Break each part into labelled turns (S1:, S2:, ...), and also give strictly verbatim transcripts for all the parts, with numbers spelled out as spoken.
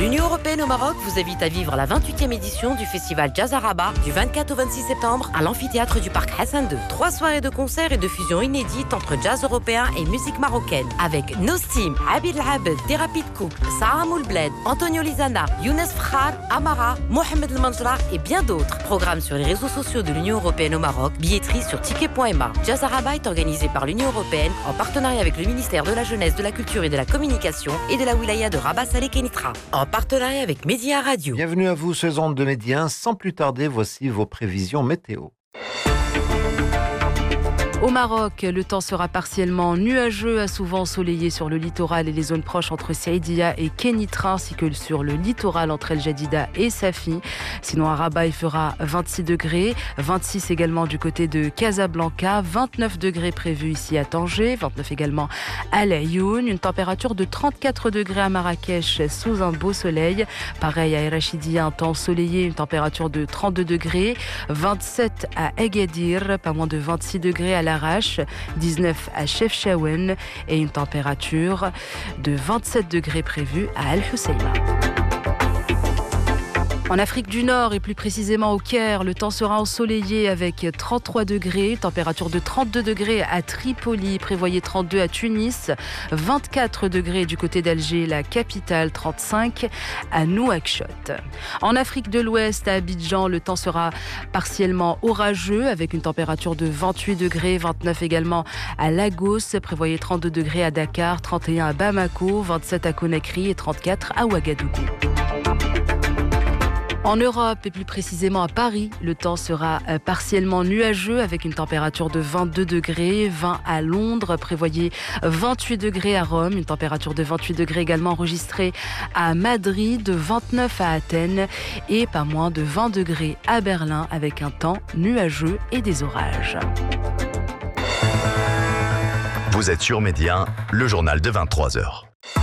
S1: L'Union européenne au Maroc vous invite à vivre la vingt-huitième édition du festival Jazz à Rabat du vingt-quatre au vingt-six septembre à l'amphithéâtre du Parc Hassan deux. Trois soirées de concerts et de fusions inédites entre jazz européen et musique marocaine avec Nostim, Abid Al-Abed, Thérapie de couple, Sarah Moulbled, Antonio Lizana, Younes Fkhar, Amara, Mohamed El Manjra et bien d'autres. Programme sur les réseaux sociaux de l'Union européenne au Maroc, billetterie sur ticket point m a. Jazz à Rabat est organisé par l'Union européenne en partenariat avec le ministère de la Jeunesse, de la Culture et de la Communication et de la wilaya de Rabat Salé Kenitra. En partenariat avec Média Radio.
S2: Bienvenue à vous sur les ondes de Média. Sans plus tarder, voici vos prévisions météo.
S3: Au Maroc, le temps sera partiellement nuageux, à souvent ensoleillé sur le littoral et les zones proches entre Saïdia et Kenitra, ainsi que sur le littoral entre El Jadida et Safi. Sinon, à Rabat, il fera vingt-six degrés, vingt-six également du côté de Casablanca, vingt-neuf degrés prévus ici à Tanger, vingt-neuf également à Laayoune, une température de trente-quatre degrés à Marrakech sous un beau soleil. Pareil à El Rachidia, un temps ensoleillé, une température de trente-deux degrés, vingt-sept à Agadir, pas moins de vingt-six degrés à Larache, dix-neuf à Chefchaouen et une température de vingt-sept degrés prévue à Al Hoceima. En Afrique du Nord et plus précisément au Caire, le temps sera ensoleillé avec trente-trois degrés, température de trente-deux degrés à Tripoli, prévoyez trente-deux à Tunis, vingt-quatre degrés du côté d'Alger, la capitale, trente-cinq à Nouakchott. En Afrique de l'Ouest, à Abidjan, le temps sera partiellement orageux avec une température de vingt-huit degrés, vingt-neuf également à Lagos, prévoyez trente-deux degrés à Dakar, trente et un à Bamako, vingt-sept à Conakry et trente-quatre à Ouagadougou. En Europe et plus précisément à Paris, le temps sera partiellement nuageux avec une température de vingt-deux degrés, vingt à Londres, prévoyez vingt-huit degrés à Rome, une température de vingt-huit degrés également enregistrée à Madrid, vingt-neuf à Athènes et pas moins de vingt degrés à Berlin avec un temps nuageux et des orages.
S4: Vous êtes sur Média, le journal de vingt-trois heures.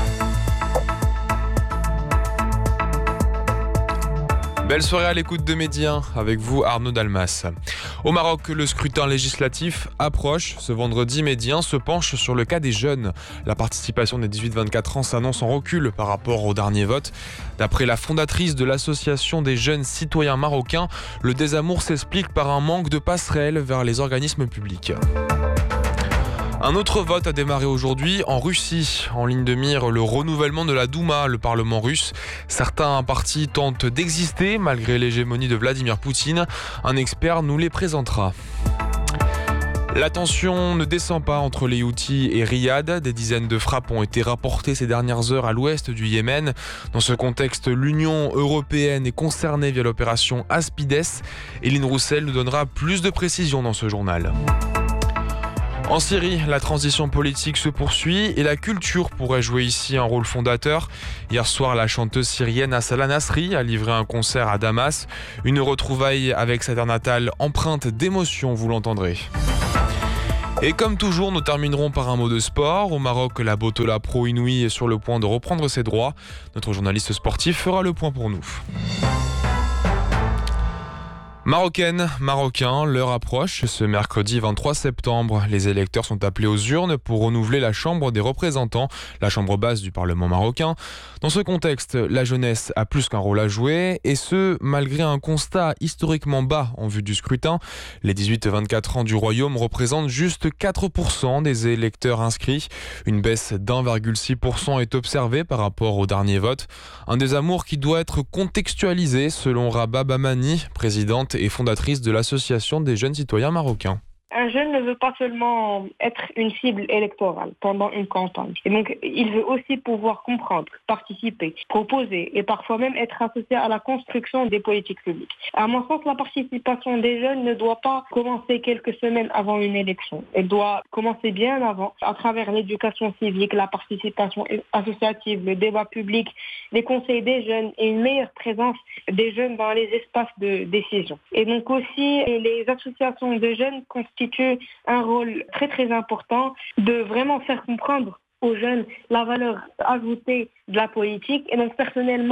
S5: Belle soirée à l'écoute de Média, avec vous Arnaud Dalmas. Au Maroc, le scrutin législatif approche. Ce vendredi, Média se penche sur le cas des jeunes. La participation des dix-huit vingt-quatre ans s'annonce en recul par rapport au dernier vote. D'après la fondatrice de l'association des jeunes citoyens marocains, le désamour s'explique par un manque de passerelles vers les organismes publics. Un autre vote a démarré aujourd'hui en Russie. En ligne de mire, le renouvellement de la Douma, le Parlement russe. Certains partis tentent d'exister malgré l'hégémonie de Vladimir Poutine. Un expert nous les présentera. La tension ne descend pas entre les Houthis et Riyad. Des dizaines de frappes ont été rapportées ces dernières heures à l'ouest du Yémen. Dans ce contexte, l'Union européenne est concernée via l'opération Aspides. Eline Roussel nous donnera plus de précisions dans ce journal. En Syrie, la transition politique se poursuit et la culture pourrait jouer ici un rôle fondateur. Hier soir, la chanteuse syrienne Asala Nasri a livré un concert à Damas. Une retrouvaille avec sa terre natale empreinte d'émotion, vous l'entendrez. Et comme toujours, nous terminerons par un mot de sport. Au Maroc, la Botola Pro Inouï est sur le point de reprendre ses droits. Notre journaliste sportif fera le point pour nous. Marocaines, Marocains, l'heure approche. Ce mercredi vingt-trois septembre, les électeurs sont appelés aux urnes pour renouveler la Chambre des représentants, la chambre basse du Parlement marocain. Dans ce contexte, la jeunesse a plus qu'un rôle à jouer, et ce, malgré un constat historiquement bas en vue du scrutin. Les dix-huit vingt-quatre ans du Royaume représentent juste quatre pour cent des électeurs inscrits. Une baisse d'un virgule six pour cent est observée par rapport au dernier vote. Un désamour qui doit être contextualisé, selon Rabah Bamani, présidente et fondatrice de l'Association des jeunes citoyens marocains.
S6: Un jeune ne veut pas seulement être une cible électorale pendant une campagne. Et donc, il veut aussi pouvoir comprendre, participer, proposer et parfois même être associé à la construction des politiques publiques. À mon sens, la participation des jeunes ne doit pas commencer quelques semaines avant une élection. Elle doit commencer bien avant, à travers l'éducation civique, la participation associative, le débat public, les conseils des jeunes et une meilleure présence des jeunes dans les espaces de décision. Et donc aussi, les associations de jeunes constituent un rôle très très important de vraiment faire comprendre aux jeunes la valeur ajoutée de la politique. Et donc personnellement,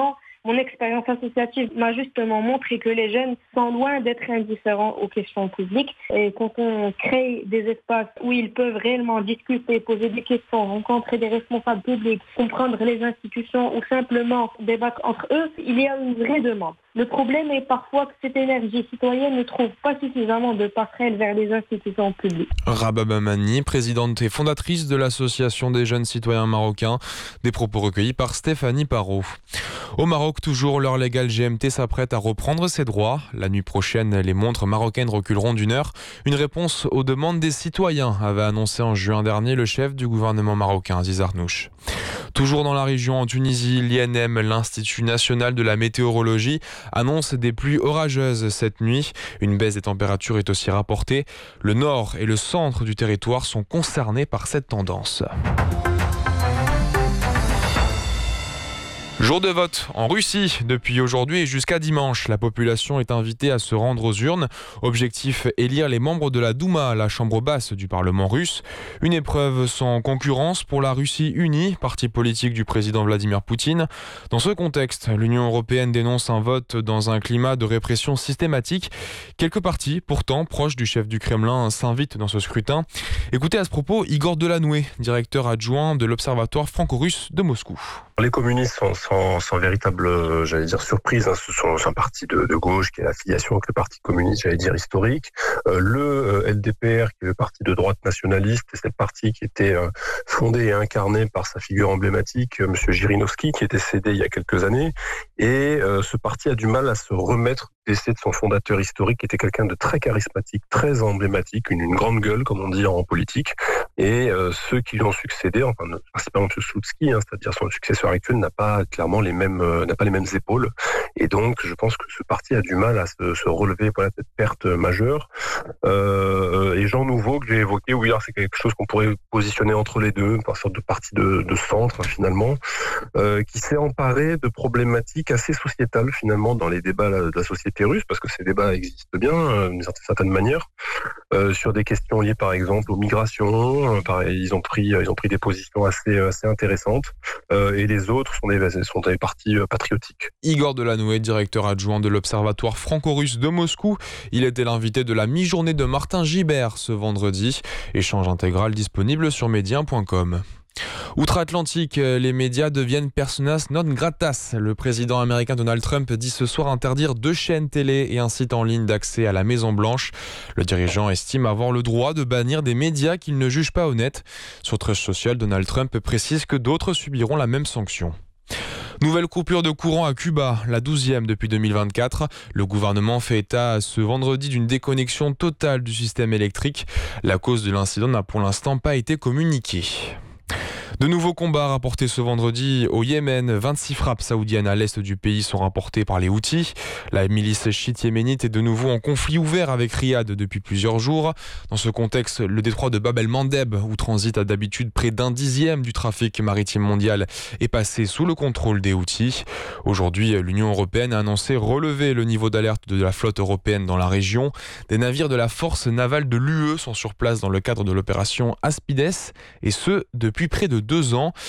S6: Mon expérience associative m'a justement montré que les jeunes sont loin d'être indifférents aux questions publiques. Et quand on crée des espaces où ils peuvent réellement discuter, poser des questions, rencontrer des responsables publics, comprendre les institutions ou simplement débattre entre eux, il y a une vraie demande. Le problème est parfois que cette énergie citoyenne ne trouve pas suffisamment de passerelles vers les institutions publiques.
S5: Rabah Mamani, présidente et fondatrice de l'Association des jeunes citoyens marocains, des propos recueillis par Stéphanie Parot. Au Maroc, toujours, l'heure légale G M T s'apprête à reprendre ses droits. La nuit prochaine, les montres marocaines reculeront d'une heure. Une réponse aux demandes des citoyens, avait annoncé en juin dernier le chef du gouvernement marocain, Aziz Arnouch. Toujours dans la région, en Tunisie, l'I N M, l'Institut national de la météorologie, annonce des pluies orageuses cette nuit. Une baisse des températures est aussi rapportée. Le nord et le centre du territoire sont concernés par cette tendance. Jour de vote en Russie. Depuis aujourd'hui et jusqu'à dimanche, la population est invitée à se rendre aux urnes. Objectif, élire les membres de la Douma, la chambre basse du Parlement russe. Une épreuve sans concurrence pour la Russie unie, parti politique du président Vladimir Poutine. Dans ce contexte, l'Union européenne dénonce un vote dans un climat de répression systématique. Quelques partis, pourtant proches du chef du Kremlin, s'invitent dans ce scrutin. Écoutez à ce propos Igor Delanoué, directeur adjoint de l'Observatoire franco-russe de Moscou.
S7: Les communistes sont sans, sans véritable, j'allais dire, surprise. Hein. Ce sont un parti de, de gauche qui a l'affiliation avec le parti communiste, j'allais dire, historique. Euh, le euh, L D P R, qui est le parti de droite nationaliste, c'est le parti qui était euh, fondé et incarné par sa figure emblématique, euh, M. Zhirinovsky, qui est décédé il y a quelques années. Et euh, ce parti a du mal à se remettre du décès de son fondateur historique, qui était quelqu'un de très charismatique, très emblématique, une, une grande gueule, comme on dit en politique. Et euh, ceux qui lui ont succédé, enfin, principalement M. Slutsky, hein, c'est-à-dire son successeur actuel, n'a pas clairement les mêmes, euh, n'a pas les mêmes épaules. Et donc, je pense que ce parti a du mal à se, se relever pour cette perte majeure. Euh, et Jean Nouveau, que j'ai évoqué, oui, alors c'est quelque chose qu'on pourrait positionner entre les deux, une sorte de parti de, de centre, finalement, euh, qui s'est emparé de problématiques assez sociétales, finalement, dans les débats de la société russe, parce que ces débats existent bien, euh, d'une certaine manière, euh, sur des questions liées, par exemple, aux migrations. Euh, pareil, ils ont pris, ils ont pris des positions assez, assez intéressantes. Euh, et les autres sont des, sont des partis patriotiques.
S5: Igor Delanoué, directeur adjoint de l'Observatoire franco-russe de Moscou. Il était l'invité de la mi-journée de Martin Gibert ce vendredi. Échange intégral disponible sur médien point com. Outre-Atlantique, les médias deviennent personas non gratas. Le président américain Donald Trump dit ce soir interdire deux chaînes télé et un site en ligne d'accès à la Maison-Blanche. Le dirigeant estime avoir le droit de bannir des médias qu'il ne juge pas honnêtes. Sur Truth Social, Donald Trump précise que d'autres subiront la même sanction. Nouvelle coupure de courant à Cuba, la douzième depuis deux mille vingt-quatre. Le gouvernement fait état ce vendredi d'une déconnexion totale du système électrique. La cause de l'incident n'a pour l'instant pas été communiquée. De nouveaux combats rapportés ce vendredi au Yémen. vingt-six frappes saoudiennes à l'est du pays sont rapportées par les Houthis. La milice chiite yéménite est de nouveau en conflit ouvert avec Riyad depuis plusieurs jours. Dans ce contexte, le détroit de Bab el-Mandeb, où transite à d'habitude près d'un dixième du trafic maritime mondial, est passé sous le contrôle des Houthis. Aujourd'hui, l'Union européenne a annoncé relever le niveau d'alerte de la flotte européenne dans la région. Des navires de la force navale de l'U E sont sur place dans le cadre de l'opération Aspides, et ce, depuis près de deux ans.